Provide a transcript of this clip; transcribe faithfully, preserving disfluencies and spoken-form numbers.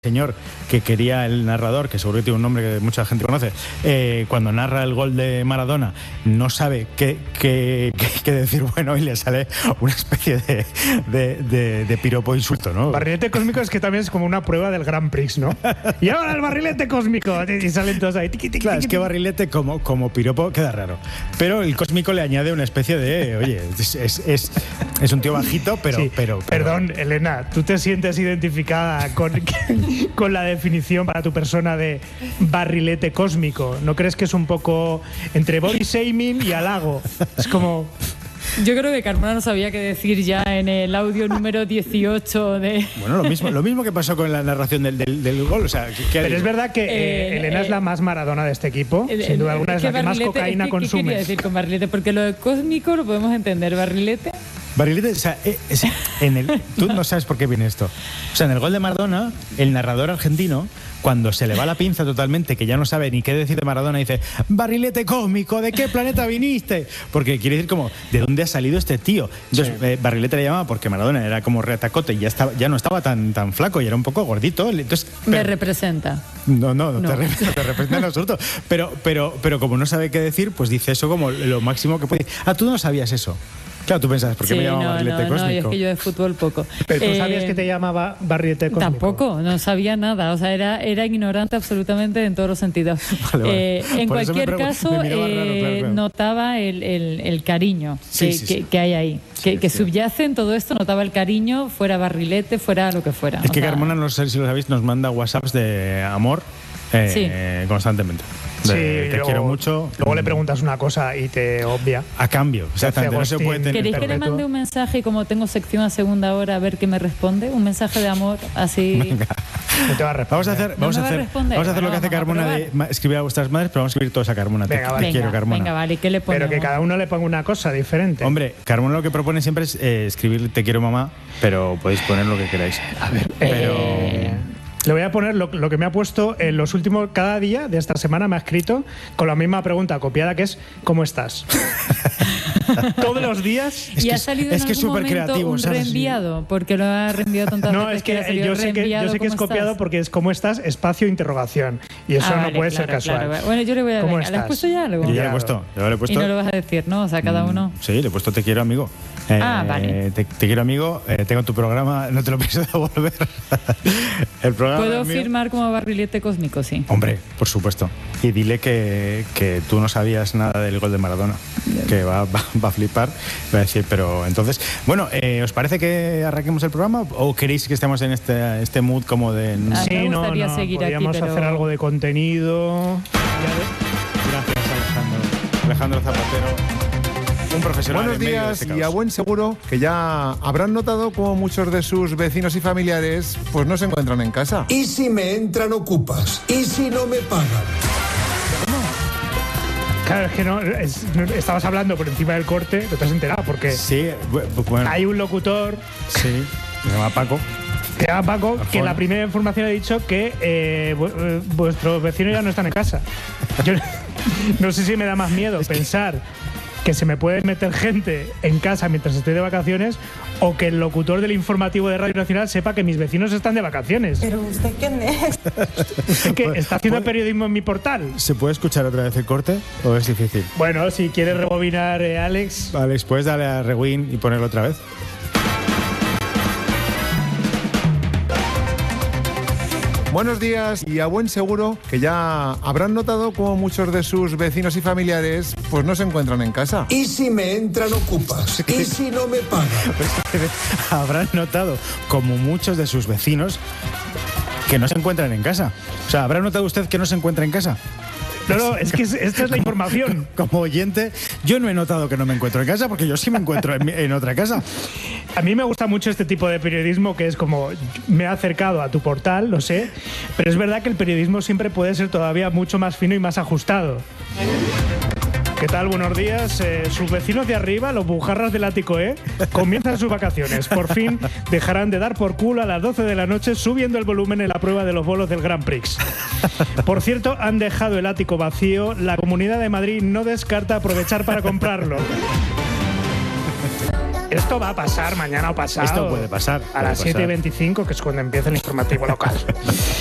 señor que quería el narrador, que seguro que tiene un nombre que mucha gente conoce, eh, cuando narra el gol de Maradona, no sabe qué, qué, qué, qué decir bueno y le sale una especie de, de, de, de piropo insulto, ¿no? Barrilete cósmico es que también es como una prueba del Grand Prix, ¿no? Y ahora el barrilete cósmico, y salen todos ahí. Tiqui, tiqui, claro, tiqui, es que barrilete como, como piropo queda raro. Pero el cósmico le añade una especie de, oye, es, es, es, es un tío bajito, pero, sí, pero, pero... Perdón, Elena, ¿tú te sientes identificada con, con la definición para tu persona de barrilete cósmico? ¿No crees que es un poco entre body shaming y halago? Es como... Yo creo que Carmona no sabía qué decir ya en el audio número dieciocho de... Bueno, lo mismo, lo mismo que pasó con la narración del, del, del gol. O sea, ¿qué, qué Pero es verdad que eh, Elena eh, es la más Maradona de este equipo. Eh, sin duda alguna es la que más cocaína ¿qué, consume. ¿Qué quería decir con barrilete? Porque lo de cósmico lo podemos entender. ¿Barrilete? Barrilete, o sea, es, en el, tú no sabes por qué viene esto. O sea, en el gol de Maradona, el narrador argentino, cuando se le va la pinza totalmente, que ya no sabe ni qué decir de Maradona, dice: barrilete cósmico, ¿de qué planeta viniste? Porque quiere decir como, ¿de dónde ha salido este tío? Entonces, sí. eh, barrilete le llamaba porque Maradona era como retacote y ya, estaba, ya no estaba tan, tan flaco y era un poco gordito. Entonces, pero, me representa. No, no, no, no. Te, representa, te representa en absoluto. Pero, pero, pero como no sabe qué decir, pues dice eso como lo máximo que puede. Ah, tú no sabías eso. Claro, tú pensabas, ¿por qué sí, me llamaba no, barrilete no, cósmico? No, yo es que yo de fútbol poco. ¿Pero tú eh, sabías que te llamaba barrilete cósmico? Tampoco, no sabía nada. O sea, era, era ignorante absolutamente en todos los sentidos. Vale, vale. Eh, en Por cualquier caso, eh, raro, claro, claro. notaba el, el, el cariño sí, que, sí, sí. Que, que hay ahí. Sí, que, que subyace en todo esto, notaba el cariño, fuera barrilete, fuera lo que fuera. Es o que sea, Carmona, no sé si lo sabéis, nos manda WhatsApps de amor eh, sí. constantemente. De, sí, te luego, quiero mucho. Luego le preguntas una cosa y te obvia. A cambio, exactamente. No se puede tener. ¿Queréis que le mande un mensaje y como tengo sección a segunda hora a ver qué me responde? Un mensaje de amor así. Venga. No te va a responder. Vamos a hacer, vamos no a hacer, a vamos a hacer bueno, lo que hace Carmona de escribir a vuestras madres, pero vamos a escribir todos a Carmona. Venga, te, vale. te quiero, Carmona. Venga, vale. ¿Qué le ponemos? Pero que cada uno le ponga una cosa diferente. Hombre, Carmona lo que propone siempre es eh, escribir te quiero mamá, pero podéis poner lo que queráis. A ver, pero... Eh... Le voy a poner lo, lo que me ha puesto en los últimos, cada día de esta semana me ha escrito con la misma pregunta copiada, que es ¿cómo estás? Todos los días. Es y que, ha salido es en que algún momento creativo, un ¿sabes? reenviado, porque lo ha reenviado tantas no, veces. es que, que yo sé que yo sé que es copiado estás? porque es ¿cómo estás? Espacio interrogación. Y eso ah, no vale, puede claro, ser casual. Claro. Bueno, yo le voy a ¿Cómo ver. estás? ¿Le has puesto ya algo? Yo ya le he puesto, yo le he puesto. Y no lo vas a decir, ¿no? O sea, cada uno. Mm, sí, le he puesto te quiero amigo. Eh, ah, vale. Te, te quiero amigo, eh, tengo tu programa, no te lo pienso devolver. El programa ¿Puedo mío. firmar como barrilete cósmico? Sí. Hombre, por supuesto. Y dile que, que tú no sabías nada del gol de Maradona, que va, va, va a flipar. Va a decir, pero entonces, bueno, eh, ¿os parece que arranquemos el programa o queréis que estemos en este, este mood como de... Ah, sí, me no, gustaría no, seguir podríamos aquí, pero... hacer algo de contenido. Gracias, Alejandro. Alejandro Zapatero. Un profesional. Buenos días y a buen seguro que ya habrán notado cómo muchos de sus vecinos y familiares pues no se encuentran en casa. ¿Y si me entran ocupas? ¿Y si no me pagan? Claro, es que no, es, no estabas hablando por encima del corte, no te has enterado porque sí, bueno. Hay un locutor. Sí, se llama Paco. Se llama Paco, que en la primera información ha dicho que eh, vuestros vecinos ya no están en casa. Yo no sé si me da más miedo es pensar que... que se me puede meter gente en casa mientras estoy de vacaciones o que el locutor del informativo de Radio Nacional sepa que mis vecinos están de vacaciones. ¿Pero usted quién es? ¿Usted qué? ¿Está haciendo periodismo en mi portal? ¿Se puede escuchar otra vez el corte o es difícil? Bueno, si quieres rebobinar, eh, Alex. Alex, ¿puedes darle a rewind y ponerlo otra vez? Buenos días y a buen seguro que ya habrán notado cómo muchos de sus vecinos y familiares pues no se encuentran en casa. ¿Y si me entran ocupas? ¿Y si no me pagan? Habrán notado como muchos de sus vecinos que no se encuentran en casa. O sea, ¿habrá notado usted que no se encuentra en casa? No, no, es que esta es la información. Como oyente, yo no he notado que no me encuentro en casa porque yo sí me encuentro en, en otra casa. A mí me gusta mucho este tipo de periodismo que es como, me he acercado a tu portal, lo sé, pero es verdad que el periodismo siempre puede ser todavía mucho más fino y más ajustado. ¿Qué tal? Buenos días. Eh, sus vecinos de arriba, los bujarras del ático E, comienzan sus vacaciones. Por fin dejarán de dar por culo a las doce de la noche subiendo el volumen en la prueba de los bolos del Grand Prix. Por cierto, han dejado el ático vacío. La Comunidad de Madrid no descarta aprovechar para comprarlo. Esto va a pasar mañana o pasado. Esto puede pasar. A las siete y veinticinco, que es cuando empieza el informativo local.